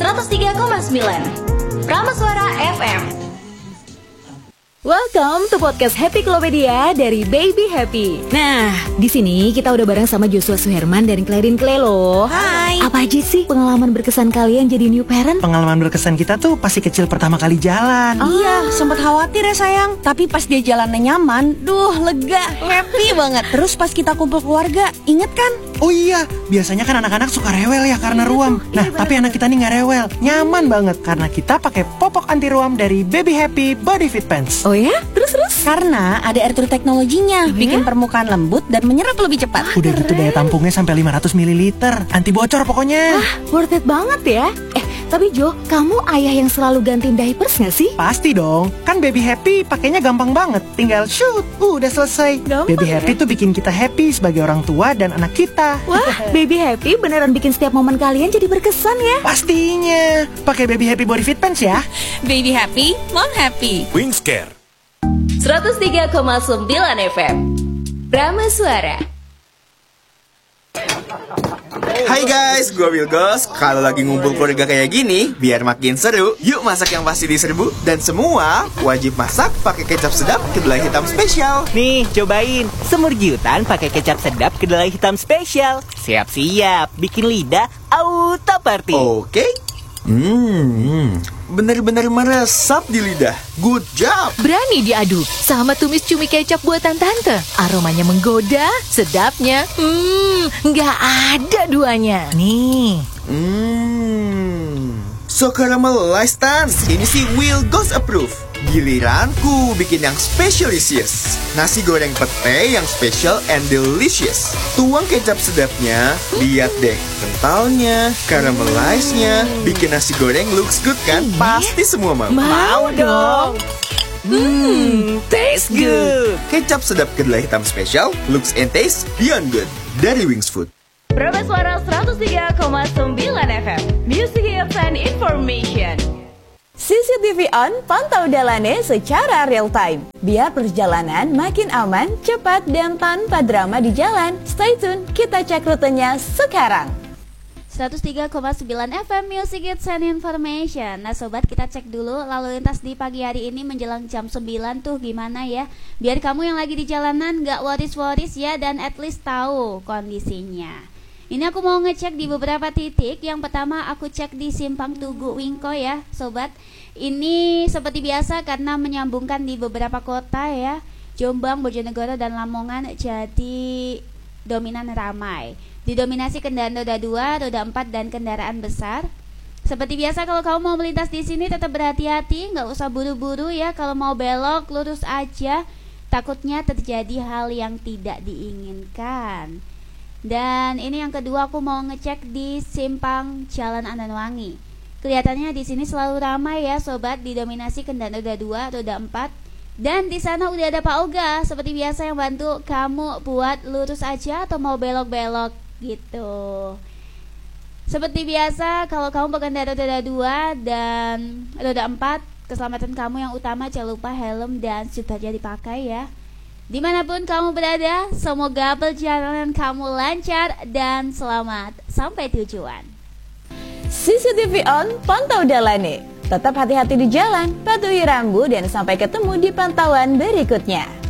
103,9 Prameswara FM. Welcome to podcast Happy Klopedia dari Baby Happy. Nah, di sini kita udah bareng sama Joshua Suherman dari Clarin Clay loh. Hai. Apa aja sih pengalaman berkesan kalian jadi new parent? Pengalaman berkesan kita tuh pasti kecil pertama kali jalan. Iya, sempat khawatir ya sayang. Tapi pas dia jalannya nyaman, lega, happy banget. Terus pas kita kumpul keluarga, inget kan? Oh iya, biasanya kan anak-anak suka rewel ya karena ruam. Nah, tapi anak kita nih nggak rewel, nyaman banget karena kita pakai popok anti ruam dari Baby Happy Body Fit Pants. Oh ya? Terus? Karena ada air turut teknologinya, bikin permukaan lembut dan menyerap lebih cepat. Udah gitu daya tampungnya sampai 500 ml, anti bocor pokoknya. Wah, worth it banget ya. Tapi Jo, kamu ayah yang selalu gantiin diapers gak sih? Pasti dong, kan Baby Happy pakainya gampang banget. Tinggal shoot, udah selesai. Gampang, Baby Happy tuh bikin kita happy sebagai orang tua dan anak kita. Wah, Baby Happy beneran bikin setiap momen kalian jadi berkesan ya. Pastinya, pakai Baby Happy Body Fit Pants ya. Baby happy, mom happy. Wings Care 103,9 FM Prameswara. Hai guys, gue Wilgos. Kalau lagi ngumpul keluarga kayak gini, biar makin seru, yuk masak yang pasti diserbu. Dan semua wajib masak pakai kecap sedap kedelai hitam spesial. Nih, cobain semur giutan pakai kecap sedap kedelai hitam spesial. Siap-siap, bikin lidah auto party. Oke. Bener-bener meresap di lidah. Good job. Berani diaduk sama tumis cumi kecap buatan tante. Aromanya menggoda, sedapnya nggak ada duanya. Nih, So caramelized Tan. Ini sih Wilgos approve. Giliranku bikin yang specialisious. Nasi goreng pete yang special and delicious. Tuang kecap sedapnya, lihat deh kentalnya, caramelized-nya, bikin nasi goreng looks good kan? Pasti semua mau. Mau dong. taste good. Kecap sedap kedelai hitam spesial, looks and taste beyond good. Dari Wings Food. Prameswara 103,9 FM Music Hits and Information. CCTV on, pantau jalannya secara real time. Biar perjalanan makin aman, cepat, dan tanpa drama di jalan. Stay tune, kita cek rutenya sekarang. 103,9 FM Music Hits and Information. Nah sobat, kita cek dulu lalu lintas di pagi hari ini menjelang jam 9 tuh gimana ya. Biar kamu yang lagi di jalanan gak worries ya, dan at least tahu kondisinya. Ini aku mau ngecek di beberapa titik. Yang pertama aku cek di Simpang Tugu Wingko ya sobat. Ini seperti biasa karena menyambungkan di beberapa kota ya, Jombang, Bojonegoro, dan Lamongan, jadi dominan ramai. Didominasi kendaraan roda 2, roda 4, dan kendaraan besar. Seperti biasa kalau kamu mau melintas di sini tetap berhati-hati, nggak usah buru-buru ya. Kalau mau belok lurus aja, takutnya terjadi hal yang tidak diinginkan. Dan ini yang kedua aku mau ngecek di Simpang Jalan Ananwangi. Kelihatannya di sini selalu ramai ya sobat, didominasi kendaraan roda 2, roda 4. Dan di sana udah ada Pak Oga seperti biasa yang bantu kamu buat lurus aja atau mau belok-belok gitu. Seperti biasa kalau kamu berkendara roda 2 dan roda 4, keselamatan kamu yang utama jangan lupa helm dan seat beltnya dipakai ya. Dimanapun kamu berada, semoga perjalanan kamu lancar dan selamat sampai tujuan. CCTV on, pantau jalannya. Tetap hati-hati di jalan, patuhi rambu, dan sampai ketemu di pantauan berikutnya.